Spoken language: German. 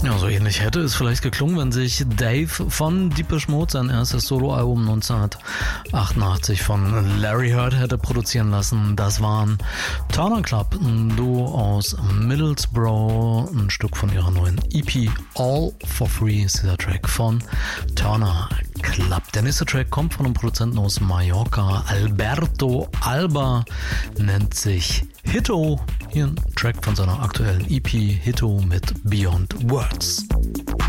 Ja, so ähnlich hätte es vielleicht geklungen, wenn sich Dave von Depeche Mode sein erstes Soloalbum 1988 von Larry Heard hätte produzieren lassen. Das waren Turner Club, ein Duo aus Middlesbrough, ein Stück von ihrer neuen EP All for Free ist dieser Track von Turner Club. Der nächste Track kommt von einem Produzenten aus Mallorca, Alberto Alba, nennt sich Hitto. Hier ein Track von seiner aktuellen EP Hitto mit Beyond Words.